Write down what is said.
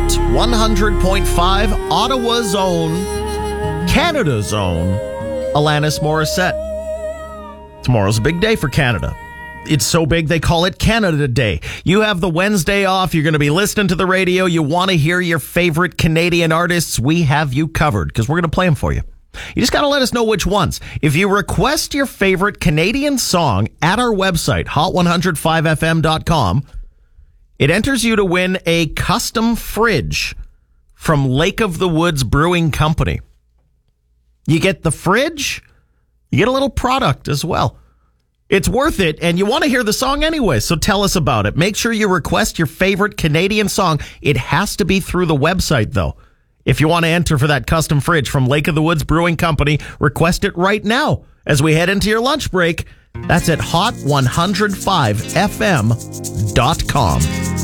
100.5, Ottawa's own, Canada's own, Alanis Morissette. Tomorrow's a big day for Canada. It's so big they call it Canada Day. You have the Wednesday off. You're going to be listening to the radio. You want to hear your favorite Canadian artists. We have you covered because we're going to play them for you. You just got to let us know which ones. If you request your favorite Canadian song at our website, hot105fm.com, it enters you to win a custom fridge from Lake of the Woods Brewing Company. You get the fridge, you get a little product as well. It's worth it, and you want to hear the song anyway, so tell us about it. Make sure you request your favorite Canadian song. It has to be through the website, though. If you want to enter for that custom fridge from Lake of the Woods Brewing Company, request it right now as we head into your lunch break. That's at hot105fm.com.